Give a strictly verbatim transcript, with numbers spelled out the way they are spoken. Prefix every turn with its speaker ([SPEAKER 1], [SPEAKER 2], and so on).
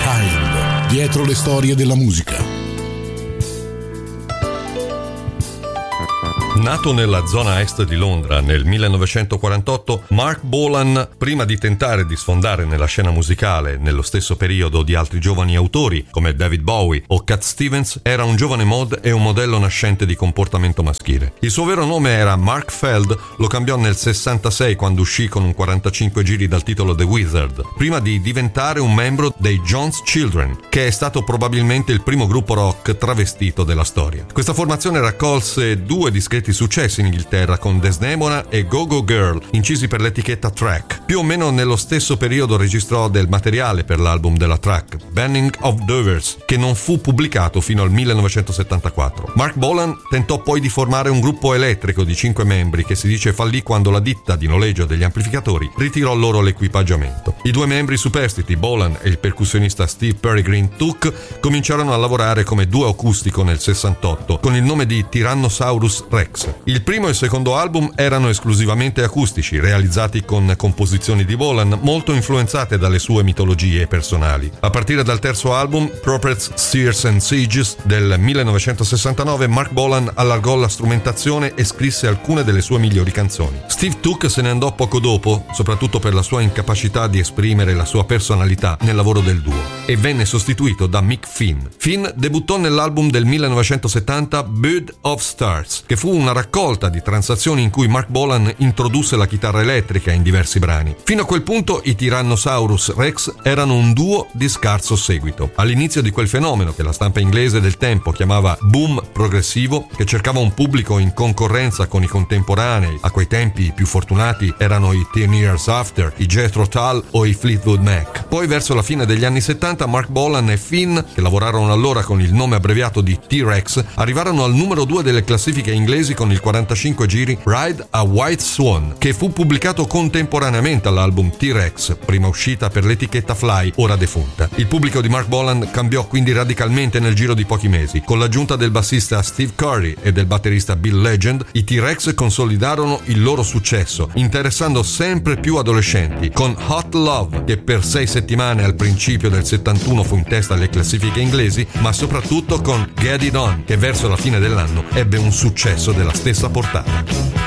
[SPEAKER 1] Behind, dietro le storie della musica.
[SPEAKER 2] Nato nella zona est di Londra nel millenovecentoquarantotto, Marc Bolan, prima di tentare di sfondare nella scena musicale nello stesso periodo di altri giovani autori come David Bowie o Cat Stevens, era un giovane mod e un modello nascente di comportamento maschile. Il suo vero nome era Mark Feld, lo cambiò nel sessantasei quando uscì con un quarantacinque giri dal titolo The Wizard, prima di diventare un membro dei John's Children, che è stato probabilmente il primo gruppo rock travestito della storia. Questa formazione raccolse due discreti successi in Inghilterra con Desdemona e Go Go Girl, incisi per l'etichetta Track. Più o meno nello stesso periodo registrò del materiale per l'album della Track, Banning of Dovers, che non fu pubblicato fino al millenovecentosettantaquattro. Marc Bolan tentò poi di formare un gruppo elettrico di cinque membri che si dice fallì quando la ditta di noleggio degli amplificatori ritirò loro l'equipaggiamento. I due membri superstiti, Bolan e il percussionista Steve Peregrine Took, cominciarono a lavorare come duo acustico nel sessantotto con il nome di Tyrannosaurus Rex. Il primo e il secondo album erano esclusivamente acustici, realizzati con composizioni di Bolan molto influenzate dalle sue mitologie personali. A partire dal terzo album, Prophets, Seers and Sages del millenovecentosessantanove, Marc Bolan allargò la strumentazione e scrisse alcune delle sue migliori canzoni. Steve Took se ne andò poco dopo, soprattutto per la sua incapacità di esprimere la sua personalità nel lavoro del duo, e venne sostituito da Mick Finn. Finn debuttò nell'album del millenovecentosettanta Bird of Stars, che fu una raccolta di transazioni in cui Marc Bolan introdusse la chitarra elettrica in diversi brani. Fino a quel punto i Tyrannosaurus Rex erano un duo di scarso seguito. All'inizio di quel fenomeno che la stampa inglese del tempo chiamava boom progressivo, che cercava un pubblico in concorrenza con i contemporanei, a quei tempi i più fortunati erano i Ten Years After, i Jethro Tull o i Fleetwood Mac. Poi verso la fine degli anni settanta Marc Bolan e Finn, che lavorarono allora con il nome abbreviato di T-Rex, arrivarono al numero due delle classifiche inglesi con il quarantacinque giri Ride a White Swan, che fu pubblicato contemporaneamente all'album T-Rex, prima uscita per l'etichetta Fly, ora defunta. Il pubblico di Marc Bolan cambiò quindi radicalmente nel giro di pochi mesi. Con l'aggiunta del bassista Steve Curry e del batterista Bill Legend, i T-Rex consolidarono il loro successo, interessando sempre più adolescenti, con Hot Love, che per sei settimane al principio del settantuno fu in testa alle classifiche inglesi, ma soprattutto con Get It On, che verso la fine dell'anno ebbe un successo della stessa portata.